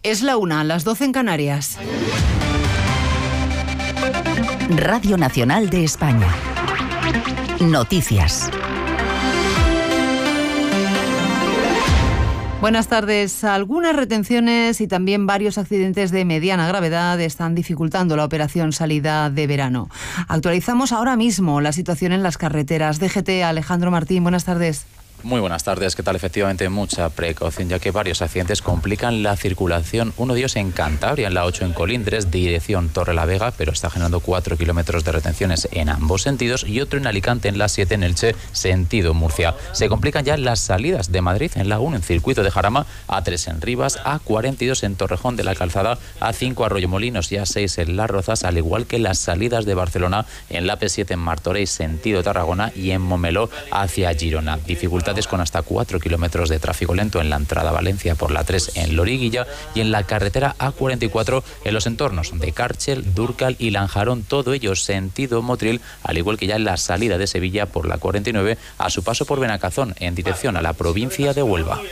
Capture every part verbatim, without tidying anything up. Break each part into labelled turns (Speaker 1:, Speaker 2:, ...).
Speaker 1: Es la una, las doce en Canarias.
Speaker 2: Radio Nacional de España. Noticias.
Speaker 1: Buenas tardes. Algunas retenciones y también varios accidentes de mediana gravedad están dificultando la operación salida de verano. Actualizamos ahora mismo la situación en las carreteras. D G T, Alejandro Martín, buenas tardes.
Speaker 3: Muy buenas tardes, ¿qué tal? Efectivamente, mucha precaución, ya que varios accidentes complican la circulación. Uno de ellos en Cantabria, en la ocho en Colindres, dirección Torrelavega, pero está generando cuatro kilómetros de retenciones en ambos sentidos, y otro en Alicante, en la siete en Elche, sentido Murcia. Se complican ya las salidas de Madrid en la uno en Circuito de Jarama, A tres en Rivas, A cuarenta y dos en Torrejón de la Calzada, A cinco Arroyomolinos y A seis en Las Rozas, al igual que las salidas de Barcelona en la P siete en Martorell, sentido Tarragona, y en Momeló hacia Girona. Dificultad con hasta cuatro kilómetros de tráfico lento en la entrada a Valencia por la tres en Loriguilla y en la carretera A cuarenta y cuatro en los entornos de Cárchel, Dúrcal y Lanjarón, todo ello sentido Motril, al igual que ya en la salida de Sevilla por la cuarenta y nueve a su paso por Benacazón en dirección a la provincia de Huelva.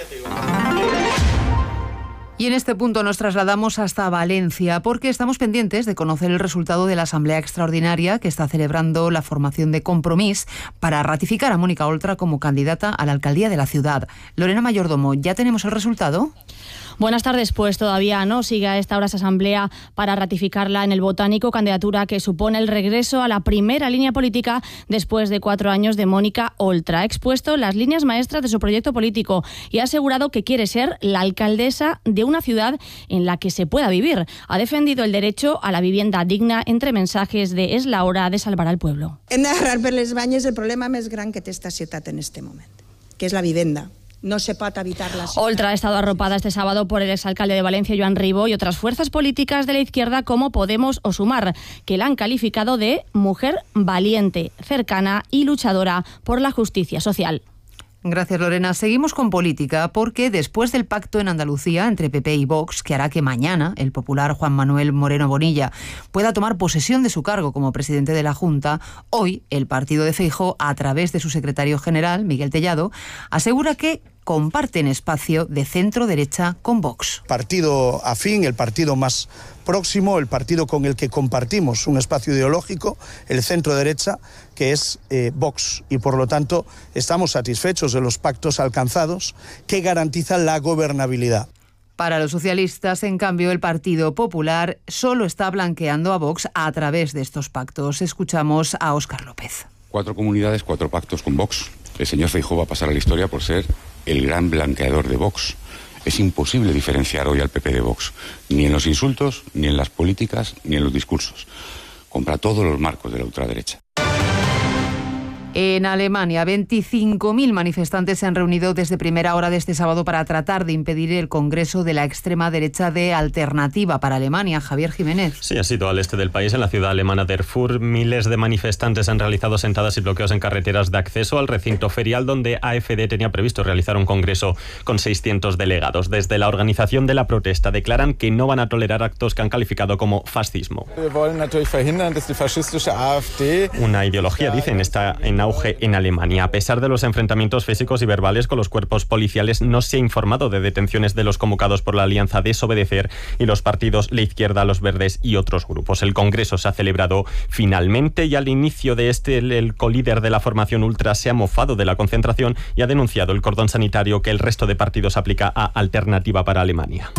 Speaker 1: Y en este punto nos trasladamos hasta Valencia porque estamos pendientes de conocer el resultado de la Asamblea Extraordinaria que está celebrando la formación de Compromís para ratificar a Mónica Oltra como candidata a la alcaldía de la ciudad. Lorena Mayordomo, ¿ya tenemos el resultado?
Speaker 4: Buenas tardes, pues todavía no. Sigue a esta hora esa asamblea para ratificarla en el Botánico, candidatura que supone el regreso a la primera línea política después de cuatro años de Mónica Oltra. Ha expuesto las líneas maestras de su proyecto político y ha asegurado que quiere ser la alcaldesa de una ciudad en la que se pueda vivir. Ha defendido el derecho a la vivienda digna entre mensajes de "és la hora de salvar al pueblo".
Speaker 5: Hem d'agarrar per les banyes el problema més gran que té esta ciutat en este moment, que és la vivenda. No se puede evitar la ciudad.
Speaker 4: Oltra ha estado arropada este sábado por el exalcalde de Valencia, Joan Ribó, y otras fuerzas políticas de la izquierda como Podemos o Sumar, que la han calificado de mujer valiente, cercana y luchadora por la justicia social.
Speaker 1: Gracias, Lorena. Seguimos con política porque después del pacto en Andalucía entre P P y Vox, que hará que mañana el popular Juan Manuel Moreno Bonilla pueda tomar posesión de su cargo como presidente de la Junta, hoy el partido de Feijóo, a través de su secretario general, Miguel Tellado, asegura que comparten espacio de centro-derecha con Vox.
Speaker 6: Partido afín, el partido más próximo, el partido con el que compartimos un espacio ideológico, el centro-derecha, que es eh, Vox. Y por lo tanto estamos satisfechos de los pactos alcanzados que garantizan la gobernabilidad.
Speaker 1: Para los socialistas, en cambio, el Partido Popular solo está blanqueando a Vox a través de estos pactos. Escuchamos a Óscar López.
Speaker 7: Cuatro comunidades, cuatro pactos con Vox. El señor Feijóo va a pasar a la historia por ser el gran blanqueador de Vox. Es imposible diferenciar hoy al P P de Vox, ni en los insultos, ni en las políticas, ni en los discursos. Compra todos los marcos de la ultraderecha.
Speaker 1: En Alemania, veinticinco mil manifestantes se han reunido desde primera hora de este sábado para tratar de impedir el congreso de la extrema derecha de Alternativa para Alemania. Javier Jiménez.
Speaker 8: Sí, ha sido al este del país, en la ciudad alemana de Erfurt. Miles de manifestantes han realizado sentadas y bloqueos en carreteras de acceso al recinto ferial, donde A F D tenía previsto realizar un congreso con seiscientos delegados. Desde la organización de la protesta declaran que no van a tolerar actos que han calificado como fascismo. Una ideología, dicen, está en auge en Alemania. A pesar de los enfrentamientos físicos y verbales con los cuerpos policiales, no se ha informado de detenciones de los convocados por la Alianza Desobedecer y los partidos La Izquierda, Los Verdes y otros grupos. El Congreso se ha celebrado finalmente y al inicio de este el, el colíder de la formación ultra se ha mofado de la concentración y ha denunciado el cordón sanitario que el resto de partidos aplica a Alternativa para Alemania.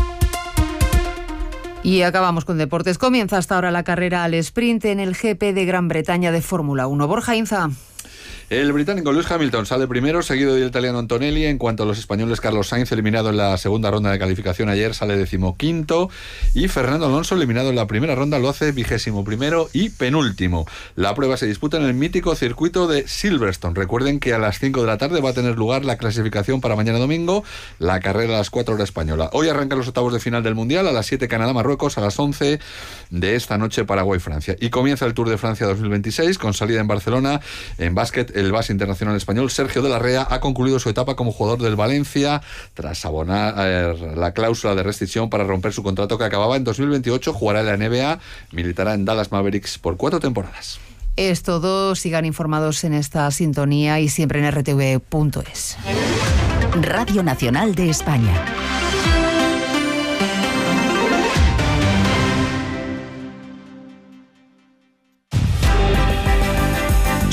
Speaker 1: Y acabamos con deportes. Comienza hasta ahora la carrera al sprint en el G P de Gran Bretaña de Fórmula uno. Borja Inza.
Speaker 9: El británico Lewis Hamilton sale primero, seguido del italiano Antonelli. En cuanto a los españoles, Carlos Sainz, eliminado en la segunda ronda de calificación ayer, sale decimoquinto. Y Fernando Alonso, eliminado en la primera ronda, lo hace vigésimo primero y penúltimo. La prueba se disputa en el mítico circuito de Silverstone. Recuerden que a las cinco de la tarde va a tener lugar la clasificación para mañana domingo, la carrera a las cuatro horas española. Hoy arrancan los octavos de final del Mundial, a las siete Canadá-Marruecos, a las once de esta noche Paraguay-Francia. Y comienza el Tour de Francia dos mil veintiséis, con salida en Barcelona. En básquet, el base internacional español Sergio de la Rea ha concluido su etapa como jugador del Valencia tras abonar eh, la cláusula de rescisión para romper su contrato que acababa en dos mil veintiocho. Jugará en la N B A, militará en Dallas Mavericks por cuatro temporadas.
Speaker 1: Es todo. Sigan informados en esta sintonía y siempre en R T V punto es.
Speaker 2: Radio Nacional de España.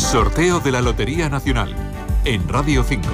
Speaker 10: Sorteo de la Lotería Nacional en Radio cinco.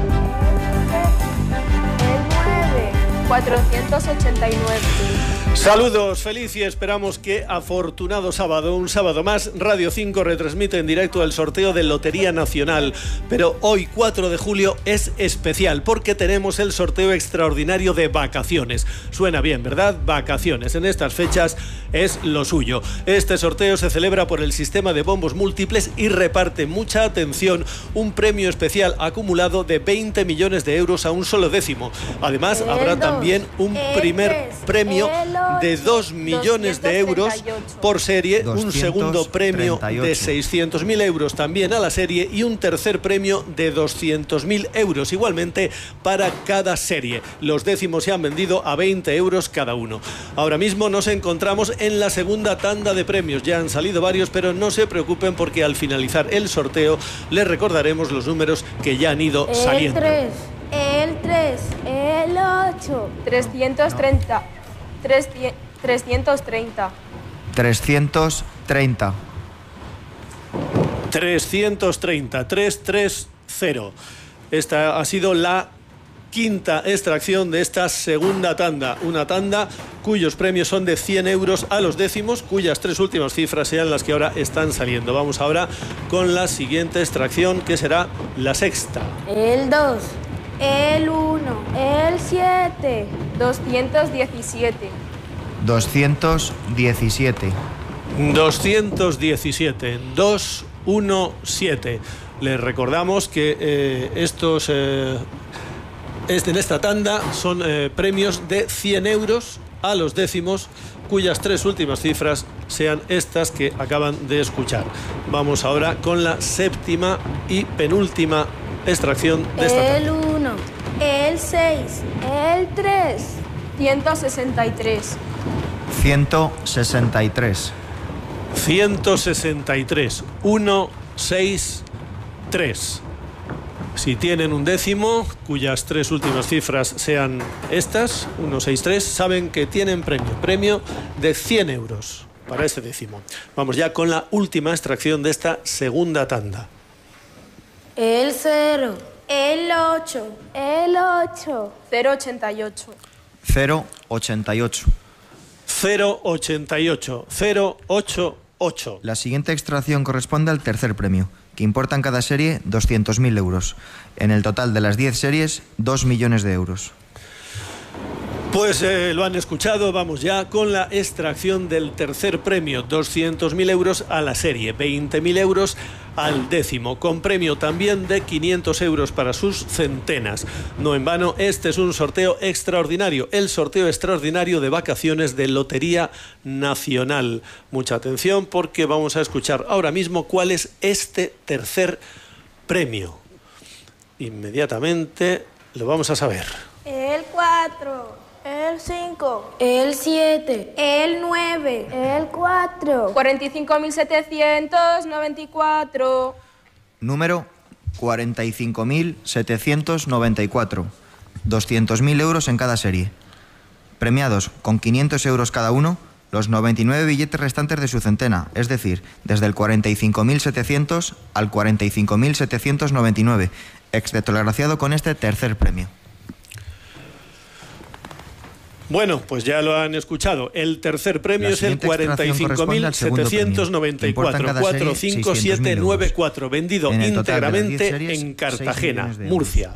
Speaker 11: cuatrocientos ochenta y nueve.
Speaker 12: Saludos, feliz y esperamos que afortunado sábado, un sábado más. Radio cinco retransmite en directo el sorteo de Lotería Nacional, pero hoy cuatro de julio es especial porque tenemos el sorteo extraordinario de vacaciones. Suena bien, ¿verdad? Vacaciones. En estas fechas es lo suyo. Este sorteo se celebra por el sistema de bombos múltiples y reparte, mucha atención, un premio especial acumulado de veinte millones de euros a un solo décimo. Además, habrá también un primer premio de dos millones de euros por serie, un segundo premio de seiscientos mil euros también a la serie y un tercer premio de doscientos mil euros igualmente para cada serie. Los décimos se han vendido a veinte euros cada uno. Ahora mismo nos encontramos en la segunda tanda de premios. Ya han salido varios, pero no se preocupen porque al finalizar el sorteo les recordaremos los números que ya han ido saliendo.
Speaker 11: El tres, el tres, el ocho, trescientos treinta. trescientos treinta.
Speaker 13: trescientos treinta.
Speaker 12: trescientos treinta. trescientos treinta. Esta ha sido la quinta extracción de esta segunda tanda. Una tanda cuyos premios son de cien euros a los décimos, cuyas tres últimas cifras sean las que ahora están saliendo. Vamos ahora con la siguiente extracción, que será la sexta.
Speaker 11: El dos. El uno, el siete, doscientos diecisiete.
Speaker 13: doscientos diecisiete.
Speaker 12: doscientos diecisiete. doscientos diecisiete. Les recordamos que eh, estos eh, este, en esta tanda son eh, premios de cien euros a los décimos, cuyas tres últimas cifras sean estas que acaban de escuchar. Vamos ahora con la séptima y penúltima extracción de esta tanda.
Speaker 11: El uno, el seis, el tres, ciento sesenta y tres.
Speaker 13: ciento sesenta y tres.
Speaker 12: ciento sesenta y tres. uno, seis, tres. Si tienen un décimo, cuyas tres últimas cifras sean estas, uno, seis, tres, saben que tienen premio. Premio de cien euros para ese décimo. Vamos ya con la última extracción de esta segunda tanda.
Speaker 11: El cero, el ocho, el ocho, cero ochenta y ocho.
Speaker 13: cero ochenta y ocho.
Speaker 12: cero ochenta y ocho. cero ochenta y ocho.
Speaker 13: La siguiente extracción corresponde al tercer premio, que importa en cada serie doscientos mil euros. En el total de las diez series, dos millones de euros.
Speaker 12: Pues eh, lo han escuchado, vamos ya con la extracción del tercer premio, doscientos mil euros a la serie, veinte mil euros al décimo, con premio también de quinientos euros para sus centenas. No en vano, este es un sorteo extraordinario, el sorteo extraordinario de vacaciones de Lotería Nacional. Mucha atención porque vamos a escuchar ahora mismo cuál es este tercer premio. Inmediatamente lo vamos a saber.
Speaker 11: El cuatro. El cinco, el siete, el nueve, el cuatro, cuarenta y cinco mil setecientos noventa y cuatro.
Speaker 13: Número cuarenta y cinco mil setecientos noventa y cuatro. doscientos mil euros en cada serie. Premiados con quinientos euros cada uno, los noventa y nueve billetes restantes de su centena, es decir, desde el cuarenta y cinco mil setecientos al cuarenta y cinco mil setecientos noventa y nueve, excepto el agraciado con este tercer premio.
Speaker 12: Bueno, pues ya lo han escuchado. El tercer premio es el cuarenta y cinco mil setecientos noventa y cuatro, cuatro cinco siete nueve cuatro, vendido íntegramente en Cartagena, Murcia.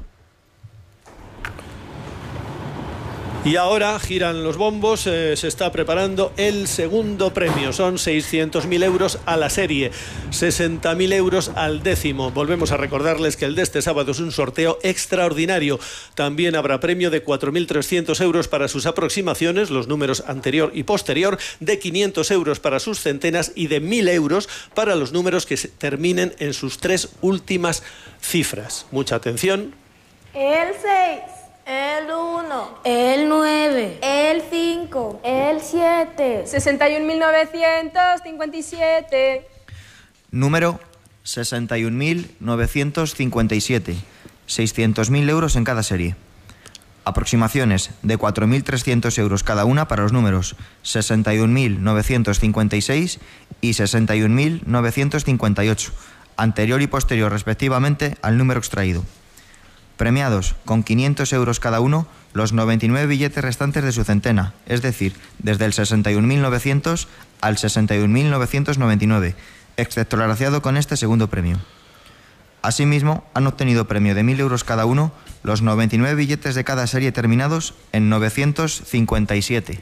Speaker 12: Y ahora giran los bombos, eh, se está preparando el segundo premio. Son seiscientos mil euros a la serie, sesenta mil euros al décimo. Volvemos a recordarles que el de este sábado es un sorteo extraordinario. También habrá premio de cuatro mil trescientos euros para sus aproximaciones, los números anterior y posterior, de quinientos euros para sus centenas y de mil euros para los números que se terminen en sus tres últimas cifras. Mucha atención.
Speaker 11: El seis. El uno, el nueve, el cinco, el siete, sesenta y un mil novecientos cincuenta y siete.
Speaker 13: Número sesenta y un mil novecientos cincuenta y siete. seiscientos mil euros en cada serie. Aproximaciones de cuatro mil trescientos euros cada una para los números sesenta y un mil novecientos cincuenta y seis y sesenta y un mil novecientos cincuenta y ocho. anterior y posterior respectivamente al número extraído. Premiados con quinientos euros cada uno los noventa y nueve billetes restantes de su centena, es decir, desde el sesenta y un mil novecientos al sesenta y un mil novecientos noventa y nueve, excepto el agraciado con este segundo premio. Asimismo, han obtenido premio de mil euros cada uno los noventa y nueve billetes de cada serie terminados en novecientos cincuenta y siete.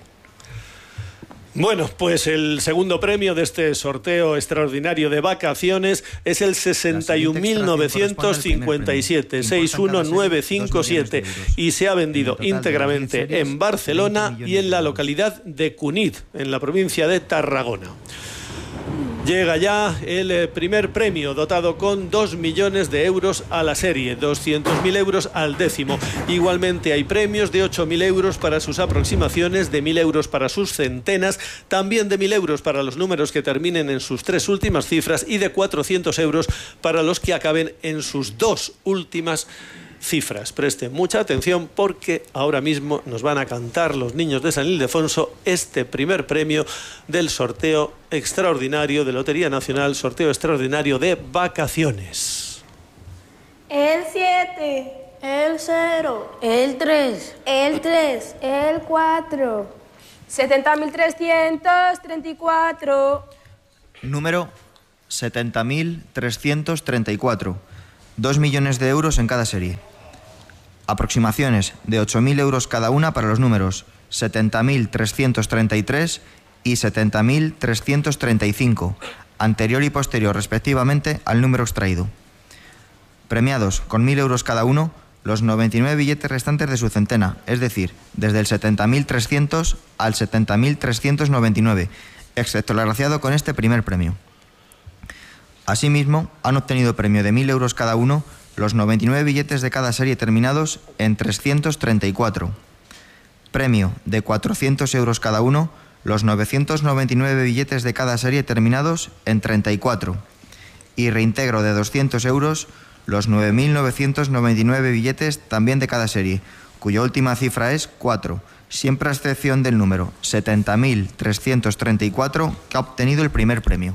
Speaker 12: Bueno, pues el segundo premio de este sorteo extraordinario de vacaciones es el sesenta y un mil novecientos cincuenta y siete, seis uno nueve cinco siete, y se ha vendido íntegramente en Barcelona y en la localidad de Cunit, en la provincia de Tarragona. Llega ya el primer premio, dotado con dos millones de euros a la serie, doscientos mil euros al décimo. Igualmente hay premios de ocho mil euros para sus aproximaciones, de mil euros para sus centenas, también de mil euros para los números que terminen en sus tres últimas cifras y de cuatrocientos euros para los que acaben en sus dos últimas cifras. Presten mucha atención porque ahora mismo nos van a cantar los niños de San Ildefonso este primer premio del sorteo extraordinario de Lotería Nacional, sorteo extraordinario de vacaciones.
Speaker 11: El siete, el cero, el tres, el tres, el cuatro, setenta mil trescientos treinta y cuatro.
Speaker 13: Número setenta mil trescientos treinta y cuatro. Dos millones de euros en cada serie. Aproximaciones de ocho mil euros cada una para los números setenta mil trescientos treinta y tres y setenta mil trescientos treinta y cinco, anterior y posterior respectivamente al número extraído. Premiados con mil euros cada uno los noventa y nueve billetes restantes de su centena, es decir, desde el setenta mil trescientos al setenta mil trescientos noventa y nueve, excepto el agraciado con este primer premio. Asimismo, han obtenido premio de mil euros cada uno los noventa y nueve billetes de cada serie terminados en trescientos treinta y cuatro. Premio de cuatrocientos euros cada uno los novecientos noventa y nueve billetes de cada serie terminados en treinta y cuatro. Y reintegro de doscientos euros los nueve mil novecientos noventa y nueve billetes también de cada serie, cuya última cifra es cuatro, siempre a excepción del número setenta mil trescientos treinta y cuatro que ha obtenido el primer premio.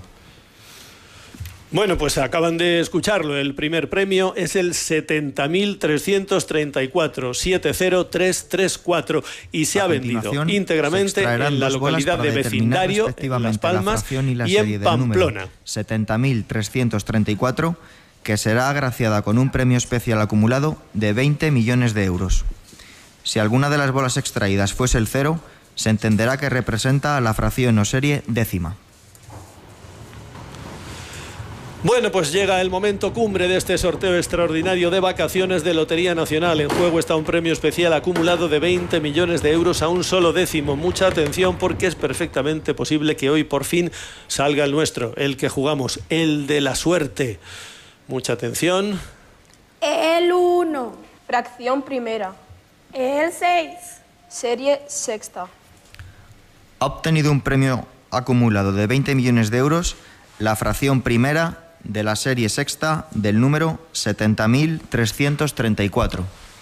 Speaker 12: Bueno, pues acaban de escucharlo. El primer premio es el setenta mil trescientos treinta y cuatro, setenta mil trescientos treinta y cuatro, y se ha vendido íntegramente en la localidad de Vecindario, en Las Palmas y, y en Pamplona.
Speaker 13: setenta mil trescientos treinta y cuatro, que será agraciada con un premio especial acumulado de veinte millones de euros. Si alguna de las bolas extraídas fuese el cero, se entenderá que representa a la fracción o serie décima.
Speaker 12: Bueno, pues llega el momento cumbre de este sorteo extraordinario de vacaciones de Lotería Nacional. En juego está un premio especial acumulado de veinte millones de euros a un solo décimo. Mucha atención porque es perfectamente posible que hoy por fin salga el nuestro, el que jugamos, el de la suerte. Mucha atención.
Speaker 11: El uno, fracción primera. El seis, serie sexta.
Speaker 13: Ha obtenido un premio acumulado de veinte millones de euros la fracción primera de la serie sexta del número setenta mil trescientos treinta y cuatro.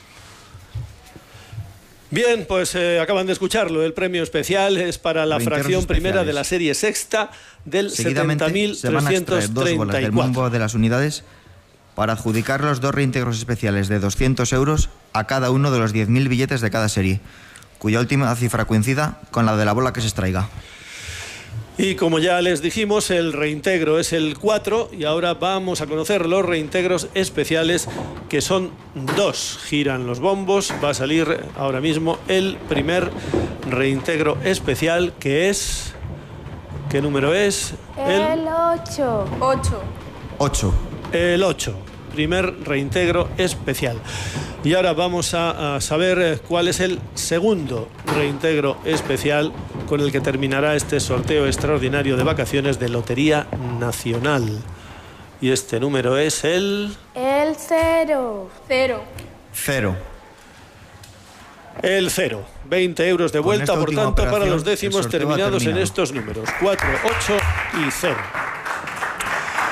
Speaker 12: Bien, pues eh, acaban de escucharlo. El premio especial es para la fracción primera de la serie sexta del setenta mil trescientos treinta y cuatro.
Speaker 13: Dos bolas del bombo de las unidades para adjudicar los dos reintegros especiales de doscientos euros a cada uno de los diez mil billetes de cada serie, cuya última cifra coincida con la de la bola que se extraiga.
Speaker 12: Y como ya les dijimos, el reintegro es el cuatro y ahora vamos a conocer los reintegros especiales, que son dos. Giran los bombos, va a salir ahora mismo el primer reintegro especial, que es... ¿Qué número es?
Speaker 11: El ocho. ocho.
Speaker 13: ocho.
Speaker 12: El ocho. Primer reintegro especial. Y ahora vamos a, a saber cuál es el segundo reintegro especial con el que terminará este sorteo extraordinario de vacaciones de Lotería Nacional. Y este número es el...
Speaker 11: El cero. Cero.
Speaker 13: Cero.
Speaker 12: El cero. veinte euros de vuelta, por tanto, para los décimos terminados en estos números. cuatro, ocho y cero.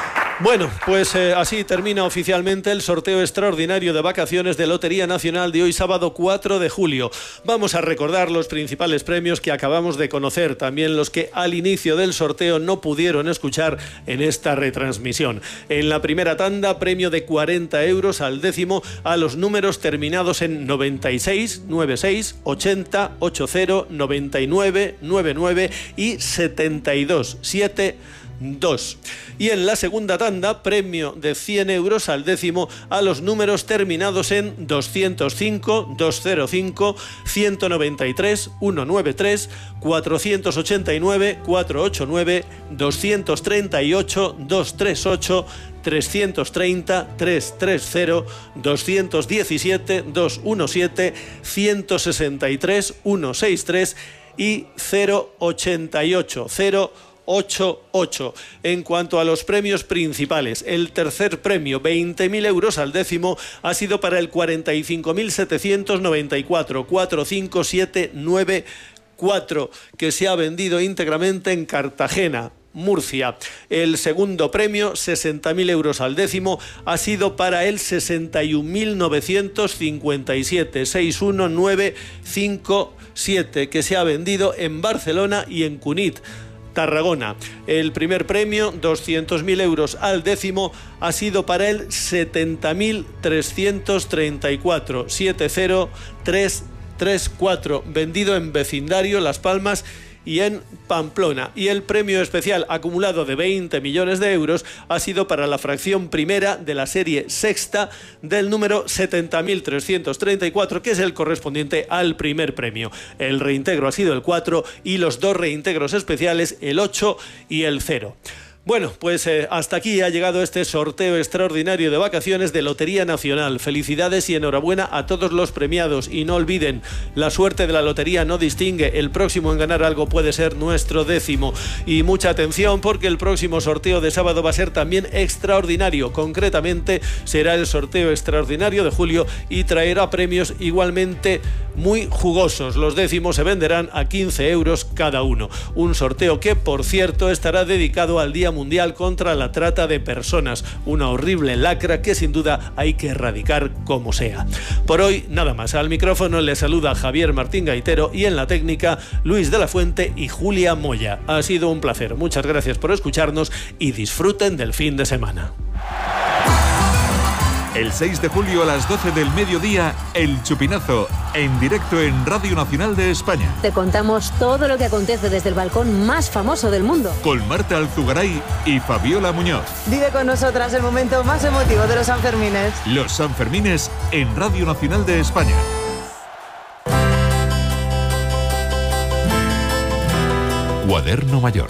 Speaker 12: Bueno, pues eh, así termina oficialmente el sorteo extraordinario de vacaciones de Lotería Nacional de hoy sábado cuatro de julio. Vamos a recordar los principales premios que acabamos de conocer, también los que al inicio del sorteo no pudieron escuchar en esta retransmisión. En la primera tanda, premio de cuarenta euros al décimo a los números terminados en noventa y seis, noventa y seis, ochenta, ochenta, noventa y nueve, noventa y nueve y setenta y dos, setenta y dos. Y en la segunda tanda, premio de cien euros al décimo a los números terminados en doscientos cinco, doscientos cinco, ciento noventa y tres, ciento noventa y tres, cuatrocientos ochenta y nueve, cuatrocientos ochenta y nueve, doscientos treinta y ocho, doscientos treinta y ocho, trescientos treinta, trescientos treinta, doscientos diecisiete, doscientos diecisiete, ciento sesenta y tres, ciento sesenta y tres y cero ochenta y ocho, cero ochenta y ocho. En cuanto a los premios principales, el tercer premio, veinte mil euros al décimo, ha sido para el cuarenta y cinco mil setecientos noventa y cuatro, cuatro cinco siete nueve cuatro, que se ha vendido íntegramente en Cartagena, Murcia. El segundo premio, sesenta mil euros al décimo, ha sido para el sesenta y un mil novecientos cincuenta y siete, seis uno nueve cinco siete, que se ha vendido en Barcelona y en Cunit, Tarragona. El primer premio, doscientos mil euros al décimo, ha sido para el setenta mil trescientos treinta y cuatro, setenta trescientos treinta y cuatro, vendido en vecindario Las Palmas y en Pamplona. Y el premio especial acumulado de veinte millones de euros ha sido para la fracción primera de la serie sexta del número setenta mil trescientos treinta y cuatro, que es el correspondiente al primer premio. El reintegro ha sido el cuatro y los dos reintegros especiales el ocho y el cero. Bueno, pues eh, hasta aquí ha llegado este sorteo extraordinario de vacaciones de Lotería Nacional. Felicidades y enhorabuena a todos los premiados. Y no olviden, la suerte de la lotería no distingue. El próximo en ganar algo puede ser nuestro décimo. Y mucha atención, porque el próximo sorteo de sábado va a ser también extraordinario. Concretamente, será el sorteo extraordinario de julio y traerá premios igualmente muy jugosos. Los décimos se venderán a quince euros cada uno. Un sorteo que, por cierto, estará dedicado al Día Mundial contra la Trata de Personas, una horrible lacra que sin duda hay que erradicar como sea. Por hoy nada más. Al micrófono le saluda Javier Martín Gaitero y en la técnica Luis de la Fuente y Julia Moya. Ha sido un placer. Muchas gracias por escucharnos y disfruten del fin de semana.
Speaker 10: El seis de julio a las doce del mediodía, El Chupinazo, en directo en Radio Nacional de España.
Speaker 14: Te contamos todo lo que acontece desde el balcón más famoso del mundo.
Speaker 10: Con Marta Alzugaray y Fabiola Muñoz.
Speaker 15: Vive con nosotras el momento más emotivo de los Sanfermines.
Speaker 10: Los Sanfermines en Radio Nacional de España. Cuaderno Mayor.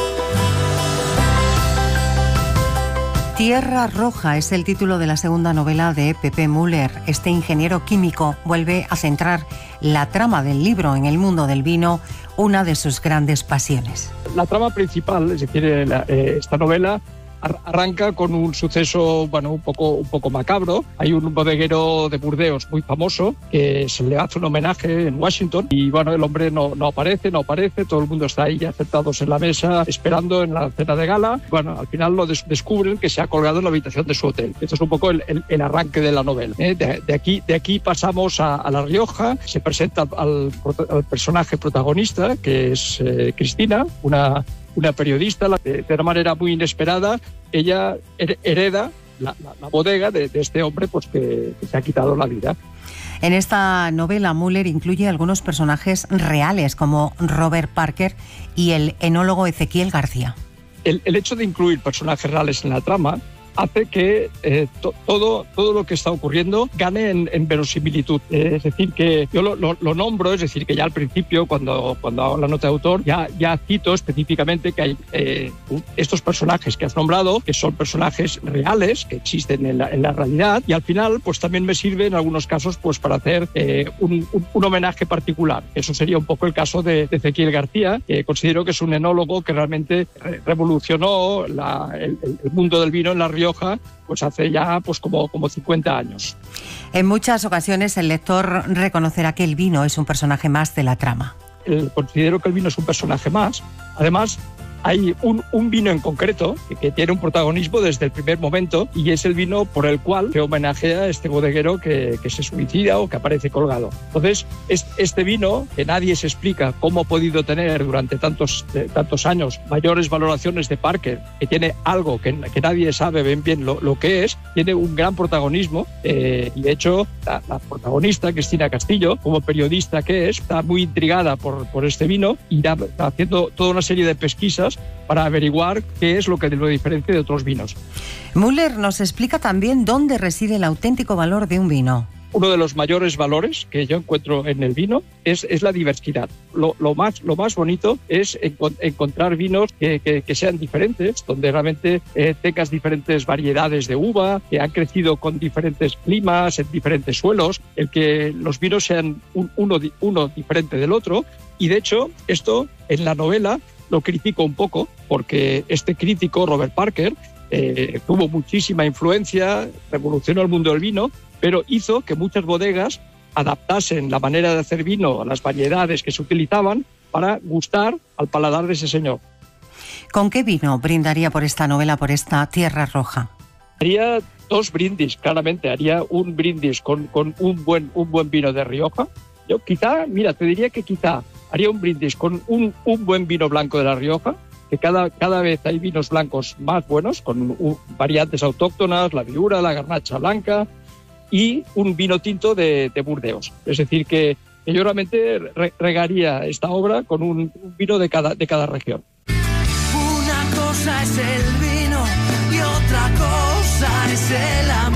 Speaker 16: Tierra Roja es el título de la segunda novela de Pepe Müller. Este ingeniero químico vuelve a centrar la trama del libro en el mundo del vino, una de sus grandes pasiones.
Speaker 17: La trama principal, es decir, esta novela arranca con un suceso, bueno, un poco, un poco macabro. Hay un bodeguero de Burdeos muy famoso que se le hace un homenaje en Washington y, bueno, el hombre no, no aparece, no aparece, todo el mundo está ahí ya sentados en la mesa esperando en la cena de gala. Bueno, al final lo des- descubren que se ha colgado en la habitación de su hotel. Esto es un poco el, el, el arranque de la novela, ¿eh? de, de, aquí, de aquí pasamos a, a La Rioja. Se presenta al, al personaje protagonista, que es eh, Cristina, una una periodista. De, de una manera muy inesperada, ella hereda la, la, la bodega de, de este hombre pues que, que se ha quitado la vida.
Speaker 16: En esta novela, Müller incluye algunos personajes reales, como Robert Parker y el enólogo Ezequiel García.
Speaker 17: El, el hecho de incluir personajes reales en la trama hace que eh, to, todo, todo lo que está ocurriendo gane en, en verosimilitud. Eh, es decir, que yo lo, lo, lo nombro, es decir, que ya al principio, cuando, cuando hago la nota de autor, ya, ya cito específicamente que hay eh, estos personajes que has nombrado, que son personajes reales, que existen en la, en la realidad, y al final pues también me sirve en algunos casos pues para hacer eh, un, un, un homenaje particular. Eso sería un poco el caso de, de Ezequiel García, que considero que es un enólogo que realmente revolucionó la, el, el mundo del vino en La Rioja, pues hace ya pues como, como cincuenta años.
Speaker 16: En muchas ocasiones el lector reconocerá que el vino es un personaje más de la trama.
Speaker 17: El, considero que el vino es un personaje más. Además, hay un, un vino en concreto que, que tiene un protagonismo desde el primer momento y es el vino por el cual se homenajea a este bodeguero que, que se suicida o que aparece colgado. Entonces, es, este vino, que nadie se explica cómo ha podido tener durante tantos, eh, tantos años mayores valoraciones de Parker, que tiene algo que, que nadie sabe bien bien lo, lo que es, tiene un gran protagonismo eh, y de hecho la, la protagonista, Cristina Castillo, como periodista que es, está muy intrigada por, por este vino y está haciendo toda una serie de pesquisas para averiguar qué es lo que lo diferencia de otros vinos.
Speaker 16: Müller nos explica también dónde reside el auténtico valor de un vino.
Speaker 17: Uno de los mayores valores que yo encuentro en el vino es, es la diversidad. Lo, lo, más, lo más bonito es encont- encontrar vinos que, que, que sean diferentes, donde realmente eh, tengas diferentes variedades de uva, que han crecido con diferentes climas, en diferentes suelos, el que los vinos sean un, uno, uno diferente del otro. Y de hecho, esto en la novela lo critico un poco, porque este crítico, Robert Parker, eh, tuvo muchísima influencia, revolucionó el mundo del vino, pero hizo que muchas bodegas adaptasen la manera de hacer vino a las variedades que se utilizaban para gustar al paladar de ese señor.
Speaker 16: ¿Con qué vino brindaría por esta novela, por esta Tierra Roja?
Speaker 17: Haría dos brindis, claramente. Haría un brindis con, con un, buen, un buen vino de Rioja. Yo quizá, mira, te diría que quizá haría un brindis con un, un buen vino blanco de La Rioja, que cada, cada vez hay vinos blancos más buenos, con uh, variantes autóctonas, la Viura, la Garnacha blanca, y un vino tinto de, de Burdeos. Es decir, que, que yo realmente re, regaría esta obra con un, un vino de cada, de cada región.
Speaker 18: Una cosa es el vino y otra cosa es el amor.